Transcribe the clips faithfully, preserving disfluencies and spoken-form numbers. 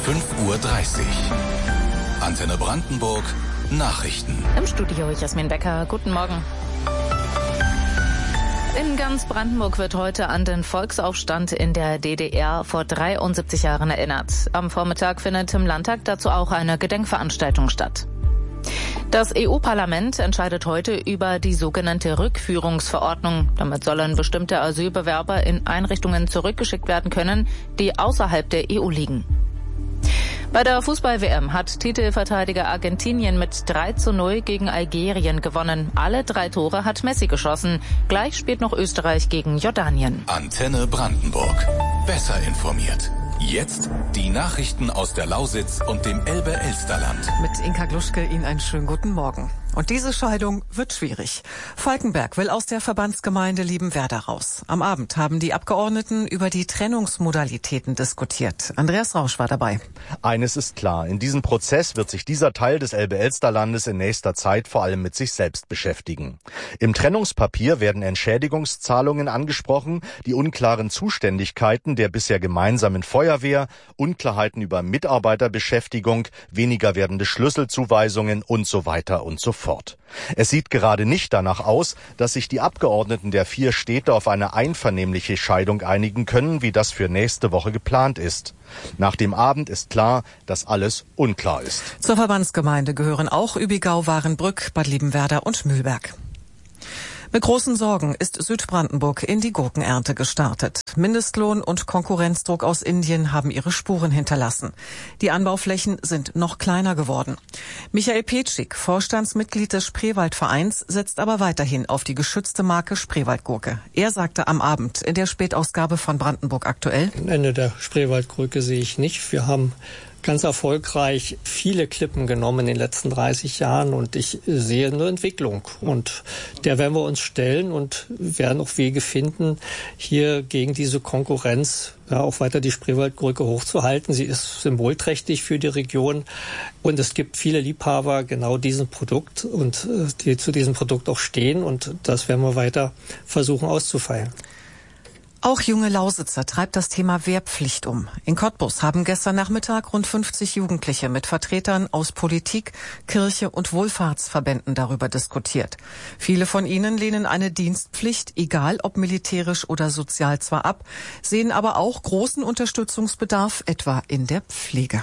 fünf Uhr dreißig. Antenne Brandenburg, Nachrichten. Im Studio Jasmin Becker, guten Morgen. In ganz Brandenburg wird heute an den Volksaufstand in der D D R vor dreiundsiebzig Jahren erinnert. Am Vormittag findet im Landtag dazu auch eine Gedenkveranstaltung statt. Das E U-Parlament entscheidet heute über die sogenannte Rückführungsverordnung. Damit sollen bestimmte Asylbewerber in Einrichtungen zurückgeschickt werden können, die außerhalb der E U liegen. Bei der Fußball-W M hat Titelverteidiger Argentinien mit drei zu null gegen Algerien gewonnen. Alle drei Tore hat Messi geschossen. Gleich spielt noch Österreich gegen Jordanien. Antenne Brandenburg. Besser informiert. Jetzt die Nachrichten aus der Lausitz und dem Elbe-Elsterland. Mit Inka Gluschke Ihnen einen schönen guten Morgen. Und diese Scheidung wird schwierig. Falkenberg will aus der Verbandsgemeinde Liebenwerda raus. Am Abend haben die Abgeordneten über die Trennungsmodalitäten diskutiert. Andreas Rausch war dabei. Eines ist klar, in diesem Prozess wird sich dieser Teil des Elbe-Elsterlandes in nächster Zeit vor allem mit sich selbst beschäftigen. Im Trennungspapier werden Entschädigungszahlungen angesprochen, die unklaren Zuständigkeiten der bisher gemeinsamen Feuerwehr, Unklarheiten über Mitarbeiterbeschäftigung, weniger werdende Schlüsselzuweisungen und so weiter und so fort. Es sieht gerade nicht danach aus, dass sich die Abgeordneten der vier Städte auf eine einvernehmliche Scheidung einigen können, wie das für nächste Woche geplant ist. Nach dem Abend ist klar, dass alles unklar ist. Zur Verbandsgemeinde gehören auch Übigau, Warenbrück, Bad Liebenwerda und Mühlberg. Mit großen Sorgen ist Südbrandenburg in die Gurkenernte gestartet. Mindestlohn und Konkurrenzdruck aus Indien haben ihre Spuren hinterlassen. Die Anbauflächen sind noch kleiner geworden. Michael Petschig, Vorstandsmitglied des Spreewaldvereins, setzt aber weiterhin auf die geschützte Marke Spreewaldgurke. Er sagte am Abend in der Spätausgabe von Brandenburg aktuell: Am Ende der Spreewaldgurke sehe ich nicht. Wir haben ganz erfolgreich viele Klippen genommen in den letzten dreißig Jahren und ich sehe eine Entwicklung. Und der werden wir uns stellen und werden auch Wege finden, hier gegen diese Konkurrenz ja, auch weiter die Spreewaldgurke hochzuhalten. Sie ist symbolträchtig für die Region und es gibt viele Liebhaber genau diesem Produkt und die zu diesem Produkt auch stehen und das werden wir weiter versuchen auszufeilen. Auch junge Lausitzer treibt das Thema Wehrpflicht um. In Cottbus haben gestern Nachmittag rund fünfzig Jugendliche mit Vertretern aus Politik, Kirche und Wohlfahrtsverbänden darüber diskutiert. Viele von ihnen lehnen eine Dienstpflicht, egal ob militärisch oder sozial, zwar ab, sehen aber auch großen Unterstützungsbedarf, etwa in der Pflege.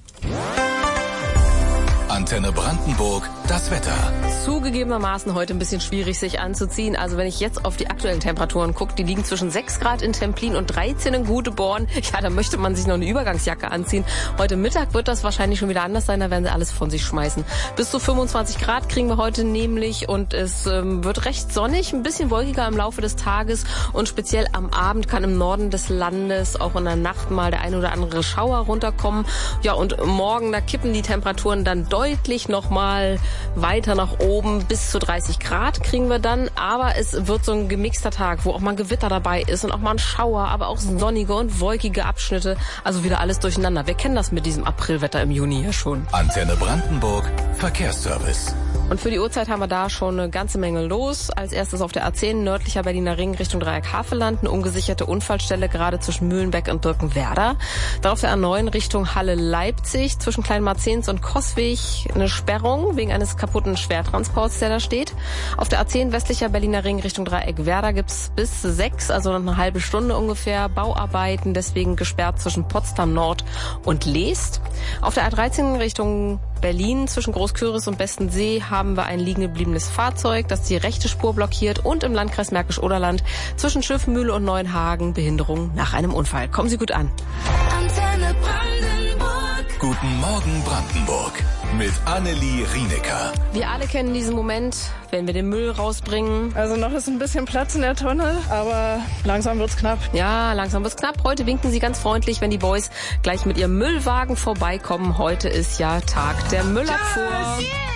Antenne Brandenburg, das Wetter. Zugegebenermaßen heute ein bisschen schwierig, sich anzuziehen. Also wenn ich jetzt auf die aktuellen Temperaturen gucke, die liegen zwischen sechs Grad in Templin und dreizehn in Guteborn. Ja, da möchte man sich noch eine Übergangsjacke anziehen. Heute Mittag wird das wahrscheinlich schon wieder anders sein, da werden sie alles von sich schmeißen. Bis zu fünfundzwanzig Grad kriegen wir heute nämlich und es ähm, wird recht sonnig, ein bisschen wolkiger im Laufe des Tages und speziell am Abend kann im Norden des Landes auch in der Nacht mal der ein oder andere Schauer runterkommen. Ja, und morgen, da kippen die Temperaturen dann deutlich noch mal weiter nach oben. Bis zu dreißig Grad kriegen wir dann. Aber es wird so ein gemixter Tag, wo auch mal ein Gewitter dabei ist und auch mal ein Schauer, aber auch sonnige und wolkige Abschnitte. Also wieder alles durcheinander. Wir kennen das mit diesem Aprilwetter im Juni ja schon. Antenne Brandenburg, Verkehrsservice. Und für die Uhrzeit haben wir da schon eine ganze Menge los. Als erstes auf der A zehn nördlicher Berliner Ring Richtung Dreieck Havelland eine ungesicherte Unfallstelle gerade zwischen Mühlenbeck und Birkenwerder. Dann auf der A neun Richtung Halle-Leipzig zwischen Kleinmarzens und Coswig eine Sperrung wegen eines kaputten Schwertransports, der da steht. Auf der A zehn westlicher Berliner Ring Richtung Dreieck Werder gibt's bis sechs, also noch eine halbe Stunde ungefähr, Bauarbeiten, deswegen gesperrt zwischen Potsdam Nord und Leest. Auf der A dreizehn Richtung Berlin zwischen Großküritz und Bestensee haben wir ein liegen gebliebenes Fahrzeug, das die rechte Spur blockiert und im Landkreis Märkisch-Oderland zwischen Schiffmühle und Neuenhagen Behinderung nach einem Unfall. Kommen Sie gut an. Antenne Brandenburg. Guten Morgen Brandenburg mit Annelie Rienecker. Wir alle kennen diesen Moment, wenn wir den Müll rausbringen. Also noch ist ein bisschen Platz in der Tonne, aber langsam wird's knapp. Ja, langsam wird's knapp. Heute winken Sie ganz freundlich, wenn die Boys gleich mit ihrem Müllwagen vorbeikommen. Heute ist ja Tag der Müllabfuhr.